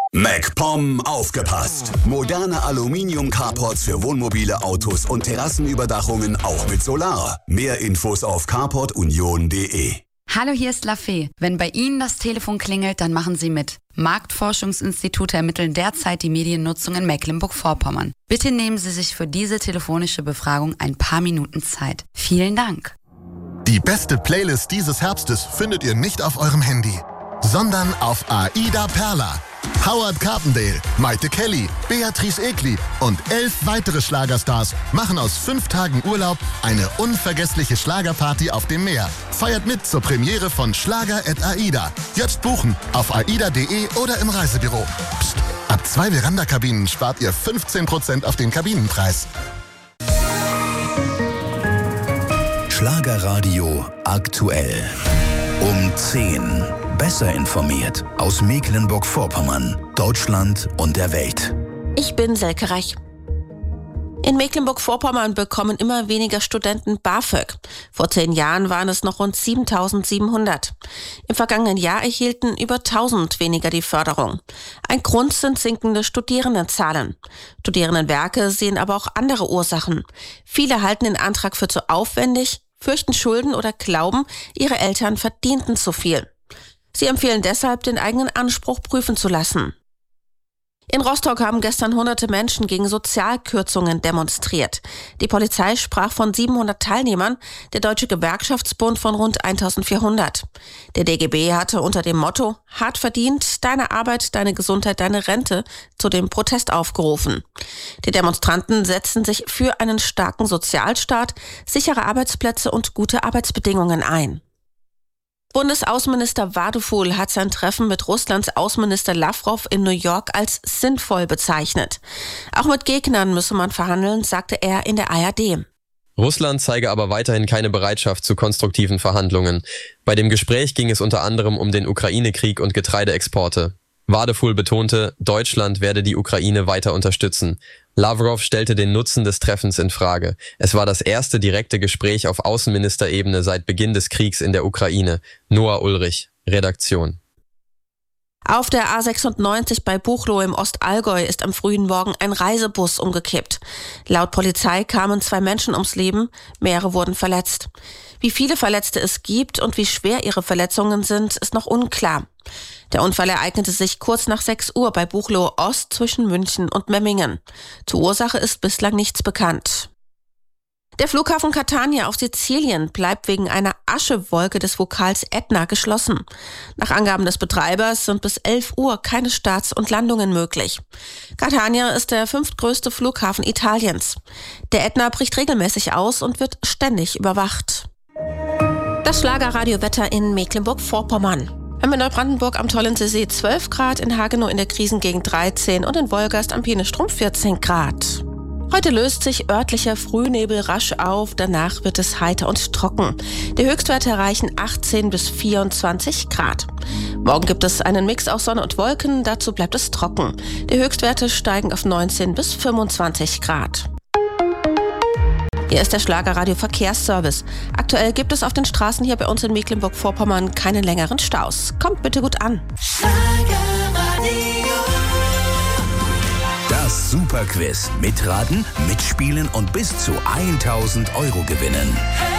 MacPom aufgepasst! Moderne Aluminium-Carports für Wohnmobile, Autos und Terrassenüberdachungen auch mit Solar. Mehr Infos auf carportunion.de. Hallo, hier ist Lafay. Wenn bei Ihnen das Telefon klingelt, dann machen Sie mit. Marktforschungsinstitute ermitteln derzeit die Mediennutzung in Mecklenburg-Vorpommern. Bitte nehmen Sie sich für diese telefonische Befragung ein paar Minuten Zeit. Vielen Dank. Die beste Playlist dieses Herbstes findet ihr nicht auf eurem Handy, sondern auf Aida Perla. Howard Carpendale, Maite Kelly, Beatrice Egli und 11 weitere Schlagerstars machen aus 5 Tagen Urlaub eine unvergessliche Schlagerparty auf dem Meer. Feiert mit zur Premiere von Schlager@Aida. Jetzt buchen auf aida.de oder im Reisebüro. Psst, ab 2 Veranda-Kabinen spart ihr 15% auf den Kabinenpreis. Schlagerradio aktuell. Um 10. Besser informiert aus Mecklenburg-Vorpommern, Deutschland und der Welt. Ich bin Selke Reich. In Mecklenburg-Vorpommern bekommen immer weniger Studenten BAföG. Vor 10 Jahren waren es noch rund 7.700. Im vergangenen Jahr erhielten über 1.000 weniger die Förderung. Ein Grund sind sinkende Studierendenzahlen. Studierendenwerke sehen aber auch andere Ursachen. Viele halten den Antrag für zu aufwendig, fürchten Schulden oder glauben, ihre Eltern verdienten zu viel. Sie empfehlen deshalb, den eigenen Anspruch prüfen zu lassen. In Rostock haben gestern hunderte Menschen gegen Sozialkürzungen demonstriert. Die Polizei sprach von 700 Teilnehmern, der Deutsche Gewerkschaftsbund von rund 1400. Der DGB hatte unter dem Motto „Hart verdient, deine Arbeit, deine Gesundheit, deine Rente" zu dem Protest aufgerufen. Die Demonstranten setzten sich für einen starken Sozialstaat, sichere Arbeitsplätze und gute Arbeitsbedingungen ein. Bundesaußenminister Wadefuhl hat sein Treffen mit Russlands Außenminister Lavrov in New York als sinnvoll bezeichnet. Auch mit Gegnern müsse man verhandeln, sagte er in der ARD. Russland zeige aber weiterhin keine Bereitschaft zu konstruktiven Verhandlungen. Bei dem Gespräch ging es unter anderem um den Ukraine-Krieg und Getreideexporte. Wadefuhl betonte, Deutschland werde die Ukraine weiter unterstützen. Lavrov stellte den Nutzen des Treffens in Frage. Es war das erste direkte Gespräch auf Außenministerebene seit Beginn des Kriegs in der Ukraine. Noah Ulrich, Redaktion. Auf der A96 bei Buchloe im Ostallgäu ist am frühen Morgen ein Reisebus umgekippt. Laut Polizei kamen 2 Menschen ums Leben, mehrere wurden verletzt. Wie viele Verletzte es gibt und wie schwer ihre Verletzungen sind, ist noch unklar. Der Unfall ereignete sich kurz nach 6 Uhr bei Buchloe Ost zwischen München und Memmingen. Zur Ursache ist bislang nichts bekannt. Der Flughafen Catania auf Sizilien bleibt wegen einer Aschewolke des Vulkans Ätna geschlossen. Nach Angaben des Betreibers sind bis 11 Uhr keine Starts und Landungen möglich. Catania ist der 5. größte Flughafen Italiens. Der Ätna bricht regelmäßig aus und wird ständig überwacht. Das Schlagerradiowetter in Mecklenburg-Vorpommern. Haben wir in Neubrandenburg am Tollensesee 12 Grad, in Hagenow in der Krisengegend 13 und in Wolgast am Peenestrom 14 Grad. Heute löst sich örtlicher Frühnebel rasch auf, danach wird es heiter und trocken. Die Höchstwerte erreichen 18 bis 24 Grad. Morgen gibt es einen Mix aus Sonne und Wolken, dazu bleibt es trocken. Die Höchstwerte steigen auf 19 bis 25 Grad. Hier ist der Schlagerradio Verkehrsservice. Aktuell gibt es auf den Straßen hier bei uns in Mecklenburg-Vorpommern keine längeren Staus. Kommt bitte gut an. Das Superquiz. Mitraten, mitspielen und bis zu 1.000 € gewinnen.